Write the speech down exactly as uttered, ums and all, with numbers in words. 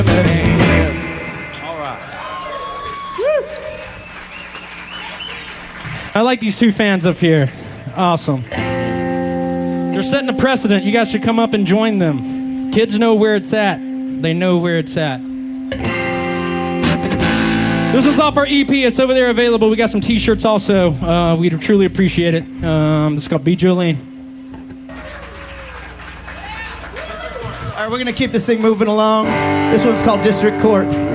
All right. Woo. I like these two fans up here. Awesome. They're setting a precedent. You guys should come up and join them. Kids know where it's at. They know where it's at. This is off our E P. It's over there available. We got some t-shirts also. Uh, we'd truly appreciate it. Um, this is called Be Jolene. All right, we're going to keep this thing moving along. This one's called District Court.